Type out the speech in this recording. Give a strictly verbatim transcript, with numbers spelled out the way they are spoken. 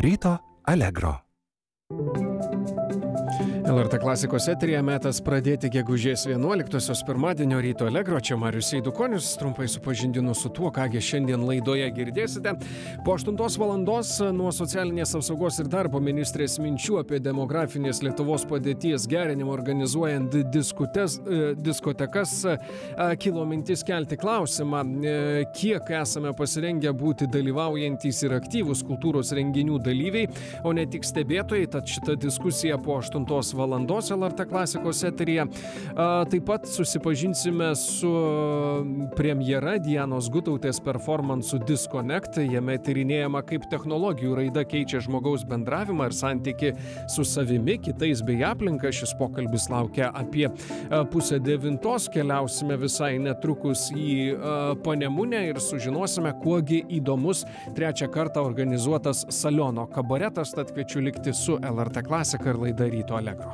Ryto Allegro. L R T klasikos eteryje metas pradėti gegužės vienuoliktosios pirmadienio Ryto Allegro. Čia Marius Eidukonis, trumpai supažindinu su tuo, kągi šiandien laidoje girdėsite. Po aštuntos valandos nuo socialinės apsaugos ir darbo ministrės minčių apie demografinės Lietuvos padėties gerinimą organizuojant diskutes, diskotekas kilo mintis kelti klausimą, kiek esame pasirengę būti dalyvaujantys ir aktyvūs kultūros renginių dalyviai, o ne tik stebėtojai. Tad šita diskusija po aštuntos valandos L R T klasikos eteryje. Taip pat susipažinsime su premjera Dianos Gutautės performansu Disconnect. Jame tyrinėjama, kaip technologijų raida keičia žmogaus bendravimą ir santyki su savimi, kitais bei aplinka. Šis pokalbis laukia apie pusę devintos. Keliausime visai netrukus į Panemunę ir sužinosime, kuogi įdomus trečią kartą organizuotas Saliono kabaretas. Tad kviečiu likti su L R T klasika ir laida Ryto Allegro.